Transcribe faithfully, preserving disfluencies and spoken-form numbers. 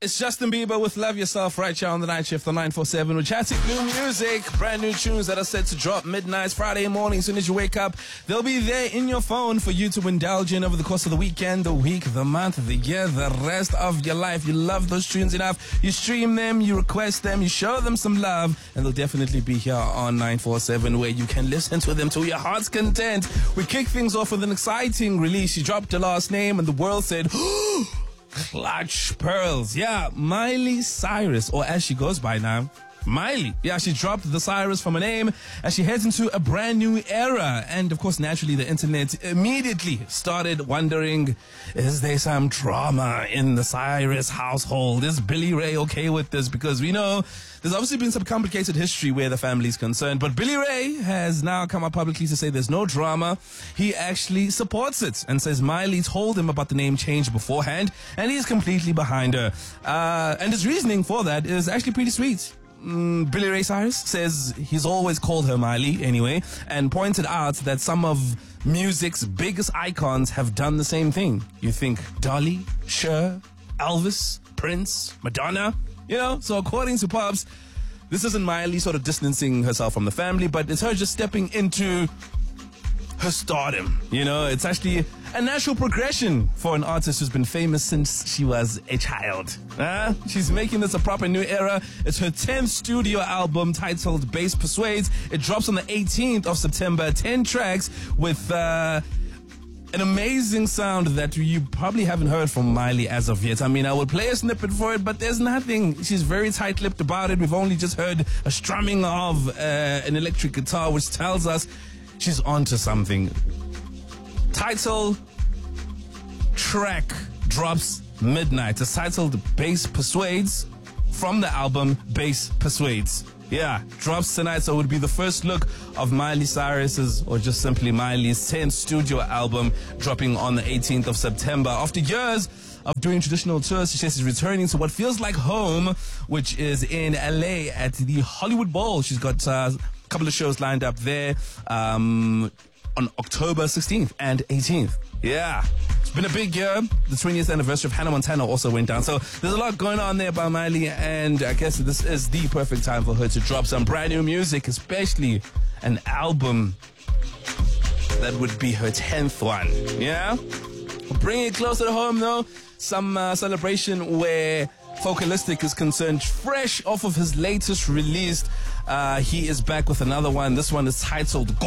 It's Justin Bieber with Love Yourself right here on the night shift on nine four seven. We're chatting new music, brand new tunes that are set to drop midnight Friday morning. As soon as you wake up, they'll be there in your phone for you to indulge in over the course of the weekend, the week, the month, the year, the rest of your life. You love those tunes enough, you stream them, you request them, you show them some love, and they'll definitely be here on nine four seven where you can listen to them to your heart's content. We kick things off with an exciting release. She dropped her last name and the world said, Clutch Pearls. Yeah, Miley Cyrus, or as she goes by now, Miley. Yeah, she dropped the Cyrus from her name as she heads into a brand new era. And of course, naturally, the internet immediately started wondering, is there some drama in the Cyrus household? Is Billy Ray okay with this? Because we know there's obviously been some complicated history where the family's concerned. But Billy Ray has now come out publicly to say there's no drama. He actually supports it and says Miley told him about the name change beforehand and he's completely behind her. Uh, and his reasoning for that is actually pretty sweet. Mm, Billy Ray Cyrus says he's always called her Miley anyway, and pointed out that some of music's biggest icons have done the same thing. You think Dolly, Cher, Elvis, Prince, Madonna, you know? So according to Pops, this isn't Miley sort of distancing herself from the family, but it's her just stepping into her stardom. You know, it's actually a natural progression for an artist who's been famous since she was a child. Uh, she's making this a proper new era. It's her tenth studio album titled Bass Persuades. It drops on the eighteenth of September. ten tracks with uh, an amazing sound that you probably haven't heard from Miley as of yet. I mean, I will play a snippet for it, but there's nothing. She's very tight-lipped about it. We've only just heard a strumming of uh, an electric guitar, which tells us she's onto something. Title track drops midnight. It's titled Bass Persuades from the album Bass Persuades. Yeah, drops tonight, so it would be the first look of Miley Cyrus's, or just simply Miley's tenth studio album dropping on the eighteenth of September. After years of doing traditional tours, she says she's returning to what feels like home, which is in L A at the Hollywood Bowl. She's got uh, a couple of shows lined up there um, on October sixteenth and eighteenth. Yeah, it's been a big year. The twentieth anniversary of Hannah Montana also went down. So there's a lot going on there by Miley, and I guess this is the perfect time for her to drop some brand new music, especially an album that would be her tenth one. Yeah? Bring it closer to home though. Some uh, celebration where Focalistic is concerned. Fresh off of his latest release, uh, he is back with another one. This one is titled